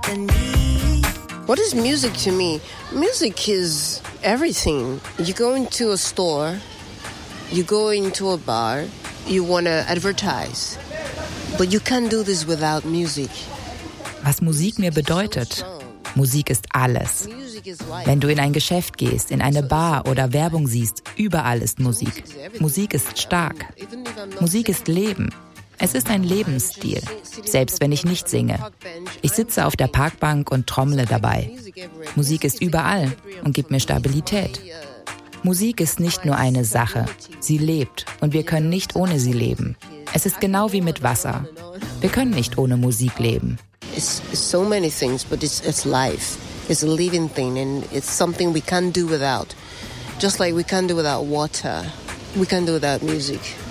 What is music to me? Music is everything. You go into a store, you go into a bar, you want to advertise. But you can't do this without music. Was Musik mir bedeutet? Musik ist alles. Wenn du in ein Geschäft gehst, in eine Bar oder Werbung siehst, überall ist Musik. Musik ist stark. Musik ist Leben. Es ist ein Lebensstil, selbst wenn ich nicht singe. Ich sitze auf der Parkbank und trommle dabei. Musik ist überall und gibt mir Stabilität. Musik ist nicht nur eine Sache. Sie lebt und wir können nicht ohne sie leben. Es ist genau wie mit Wasser. Wir können nicht ohne Musik leben. It's so many things, but it's life. It's a living thing and it's something we can't do without. Just like we can't do without water, we can't do without music.